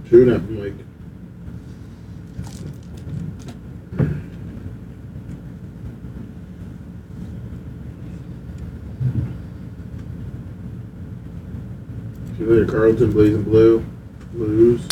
Shoot at him, Mike. See you later, Carlton. Blazing blue. Blues.